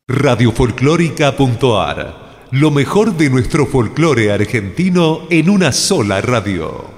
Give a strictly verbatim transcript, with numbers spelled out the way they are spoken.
radiofolclórica.ar. Lo mejor de nuestro folclore argentino en una sola radio.